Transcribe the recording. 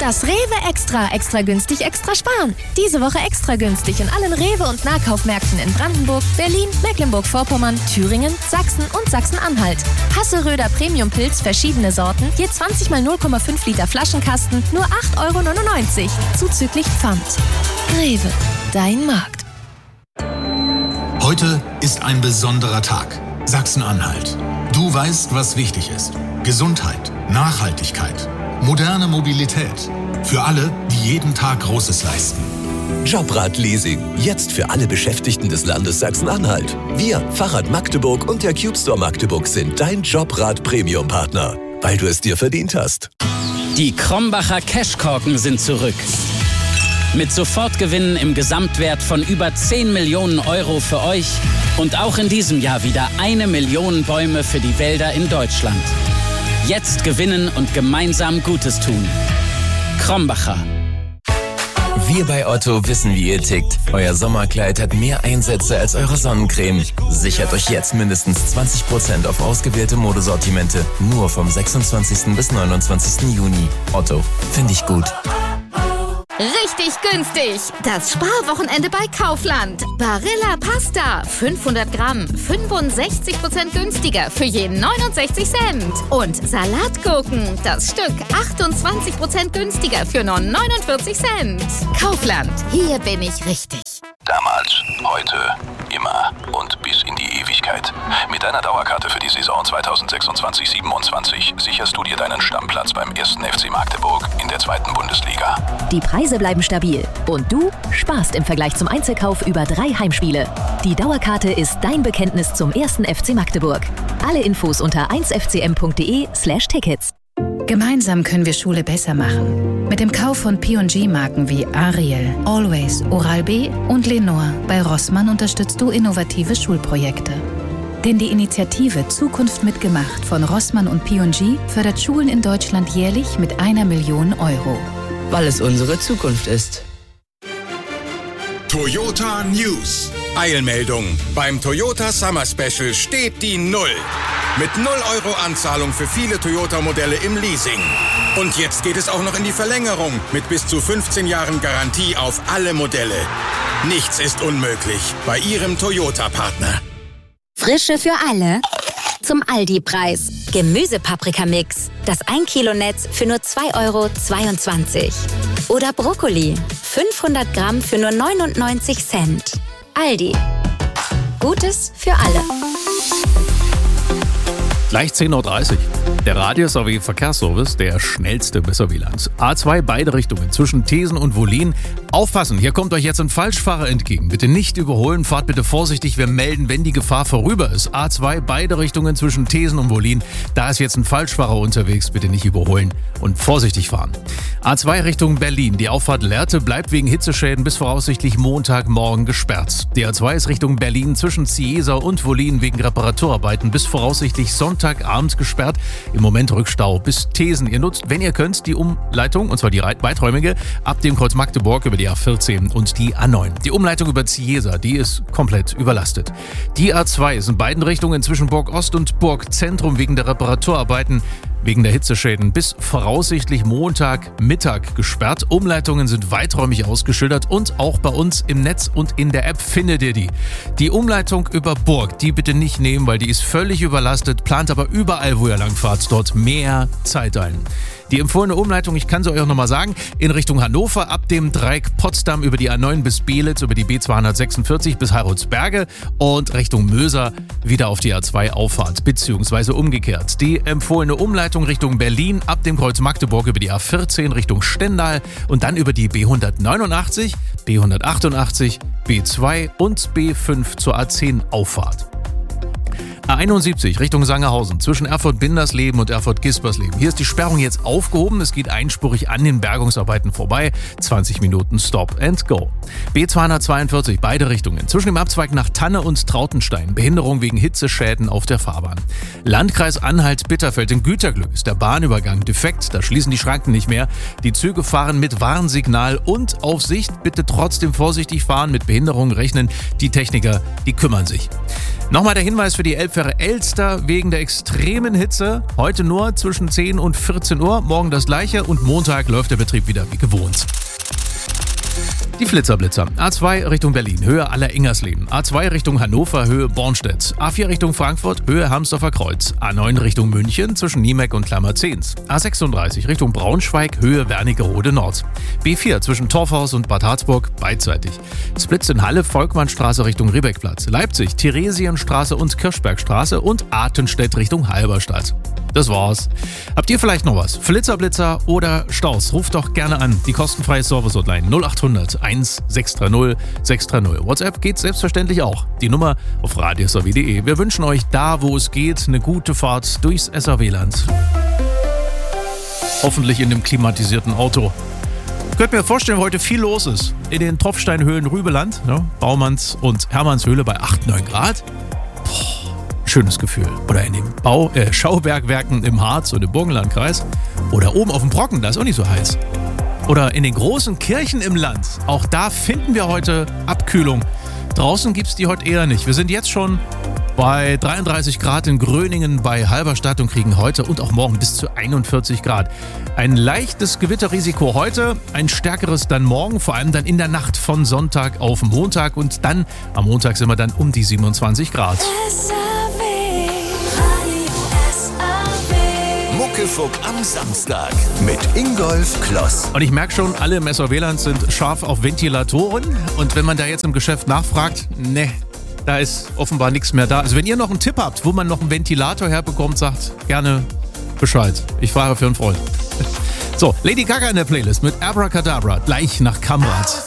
Das Rewe Extra. Extra günstig, extra sparen. Diese Woche extra günstig in allen Rewe- und Nahkaufmärkten in Brandenburg, Berlin, Mecklenburg-Vorpommern, Thüringen, Sachsen und Sachsen-Anhalt. Hasseröder Premium-Pilz, verschiedene Sorten, je 20 mal 0,5 Liter Flaschenkasten, nur 8,99 €, zuzüglich Pfand. Rewe, dein Markt. Heute ist ein besonderer Tag. Sachsen-Anhalt. Du weißt, was wichtig ist. Gesundheit, Nachhaltigkeit, moderne Mobilität. Für alle, die jeden Tag Großes leisten. Jobrad-Leasing. Jetzt für alle Beschäftigten des Landes Sachsen-Anhalt. Wir, Fahrrad Magdeburg und der Cube Store Magdeburg sind dein Jobrad-Premium-Partner, weil du es dir verdient hast. Die Krombacher Cashkorken sind zurück. Mit Sofortgewinnen im Gesamtwert von über 10 Millionen € für euch und auch in diesem Jahr wieder 1 Million Bäume für die Wälder in Deutschland. Jetzt gewinnen und gemeinsam Gutes tun. Krombacher. Wir bei Otto wissen, wie ihr tickt. Euer Sommerkleid hat mehr Einsätze als eure Sonnencreme. Sichert euch jetzt mindestens 20% auf ausgewählte Modesortimente. Nur vom 26. bis 29. Juni. Otto, finde ich gut. Richtig günstig! Das Sparwochenende bei Kaufland. Barilla Pasta, 500 Gramm, 65% günstiger für je 69 Cent. Und Salatgurken, das Stück 28% günstiger für nur 49 Cent. Kaufland, hier bin ich richtig. Damals, heute, immer und bis in die Ewigkeit. Mit deiner Dauerkarte für die Saison 2026/27 sicherst du dir deinen Stammplatz beim 1. FC Magdeburg in der 2. Bundesliga. Die Preise bleiben stabil und du sparst im Vergleich zum Einzelkauf über 3 Heimspiele. Die Dauerkarte ist dein Bekenntnis zum 1. FC Magdeburg. Alle Infos unter 1fcm.de/Tickets. Gemeinsam können wir Schule besser machen. Mit dem Kauf von P&G-Marken wie Ariel, Always, Oral-B und Lenore bei Rossmann unterstützt du innovative Schulprojekte. Denn die Initiative Zukunft mitgemacht von Rossmann und P&G fördert Schulen in Deutschland jährlich mit 1 Million €. Weil es unsere Zukunft ist. Toyota News. Eilmeldung. Beim Toyota Summer Special steht die 0. Mit 0 € Anzahlung für viele Toyota-Modelle im Leasing. Und jetzt geht es auch noch in die Verlängerung mit bis zu 15 Jahren Garantie auf alle Modelle. Nichts ist unmöglich bei Ihrem Toyota-Partner. Frische für alle. Zum Aldi-Preis. Gemüsepaprikamix. Das 1 Kilo Netz für nur 2,22 €. Oder Brokkoli. 500 Gramm für nur 99 Cent. Aldi. Gutes für alle. Gleich 10:30 Uhr. Der Radius AW Verkehrsservice, der schnellste Besserwielands. A2 beide Richtungen zwischen Thesen und Wollin. Aufpassen, hier kommt euch jetzt ein Falschfahrer entgegen. Bitte nicht überholen, fahrt bitte vorsichtig. Wir melden, wenn die Gefahr vorüber ist. A2 beide Richtungen zwischen Thesen und Wollin. Da ist jetzt ein Falschfahrer unterwegs. Bitte nicht überholen und vorsichtig fahren. A2 Richtung Berlin. Die Auffahrt Lehrte bleibt wegen Hitzeschäden bis voraussichtlich Montagmorgen gesperrt. Die A2 ist Richtung Berlin zwischen Ciesa und Wollin wegen Reparaturarbeiten bis voraussichtlich Sonntagabend gesperrt. Im Moment Rückstau bis Thesen. Ihr nutzt, wenn ihr könnt, die Umleitung, und zwar die weiträumige, ab dem Kreuz Magdeburg über die A14 und die A9. Die Umleitung über Ciesa, die ist komplett überlastet. Die A2 ist in beiden Richtungen zwischen Burg Ost und Burg Zentrum wegen der Reparaturarbeiten wegen der Hitzeschäden bis voraussichtlich Montagmittag gesperrt. Umleitungen sind weiträumig ausgeschildert und auch bei uns im Netz und in der App findet ihr die. Die Umleitung über Burg, die bitte nicht nehmen, weil die ist völlig überlastet, plant aber überall, wo ihr langfahrt, dort mehr Zeit ein. Die empfohlene Umleitung, ich kann sie euch auch nochmal sagen, in Richtung Hannover ab dem Dreieck Potsdam über die A9 bis Beelitz, über die B246 bis Heilsberg und Richtung Möser wieder auf die A2 Auffahrt, beziehungsweise umgekehrt. Die empfohlene Umleitung Richtung Berlin ab dem Kreuz Magdeburg über die A14 Richtung Stendal und dann über die B189, B188, B2 und B5 zur A10 Auffahrt. A71 Richtung Sangerhausen zwischen Erfurt-Bindersleben und Erfurt-Gispersleben. Hier ist die Sperrung jetzt aufgehoben. Es geht einspurig an den Bergungsarbeiten vorbei. 20 Minuten Stop and Go. B242 beide Richtungen. Zwischen dem Abzweig nach Tanne und Trautenstein. Behinderung wegen Hitzeschäden auf der Fahrbahn. Landkreis Anhalt-Bitterfeld in Güterglück ist der Bahnübergang defekt. Da schließen die Schranken nicht mehr. Die Züge fahren mit Warnsignal und auf Sicht. Bitte trotzdem vorsichtig fahren. Mit Behinderungen rechnen. Die Techniker, die kümmern sich. Nochmal der Hinweis für die Elbfähre Elster wegen der extremen Hitze. Heute nur zwischen 10 und 14 Uhr, morgen das gleiche und Montag läuft der Betrieb wieder wie gewohnt. Die Flitzerblitzer. A2 Richtung Berlin, Höhe Aller-Ingersleben. A2 Richtung Hannover, Höhe Bornstedt. A4 Richtung Frankfurt, Höhe Hamsdorfer Kreuz. A9 Richtung München, zwischen Niemek und Klammerzehns. A36 Richtung Braunschweig, Höhe Wernigerode Nord. B4 zwischen Torfhaus und Bad Harzburg, beidseitig. Splitz in Halle, Volkmannstraße Richtung Riebeckplatz. Leipzig, Theresienstraße und Kirchbergstraße und Artenstedt Richtung Halberstadt. Das war's. Habt ihr vielleicht noch was? Flitzerblitzer oder Staus? Ruft doch gerne an. Die kostenfreie Service-Hotline 0800 1630 630. WhatsApp geht selbstverständlich auch. Die Nummer auf radiosrw.de. Wir wünschen euch da, wo es geht, eine gute Fahrt durchs SRW-Land. Hoffentlich in dem klimatisierten Auto. Ich könnte mir vorstellen, wo heute viel los ist. In den Tropfsteinhöhlen Rübeland, ja, Baumanns und Hermannshöhle bei 8, 9 Grad. Schönes Gefühl. Oder in den Schaubergwerken im Harz und im Burgenlandkreis. Oder oben auf dem Brocken, da ist auch nicht so heiß. Oder in den großen Kirchen im Land. Auch da finden wir heute Abkühlung. Draußen gibt es die heute eher nicht. Wir sind jetzt schon bei 33 Grad in Gröningen bei Halberstadt und kriegen heute und auch morgen bis zu 41 Grad. Ein leichtes Gewitterrisiko heute, ein stärkeres dann morgen, vor allem dann in der Nacht von Sonntag auf Montag. Und dann am Montag sind wir dann um die 27 Grad. Muckefuck am Samstag mit Ingolf Kloss. Und ich merke schon, alle im SRW-Land sind scharf auf Ventilatoren. Und wenn man da jetzt im Geschäft nachfragt, da ist offenbar nichts mehr da. Also wenn ihr noch einen Tipp habt, wo man noch einen Ventilator herbekommt, sagt gerne Bescheid. Ich fahre für einen Freund. So, Lady Gaga in der Playlist mit Abracadabra, gleich nach Kamrat.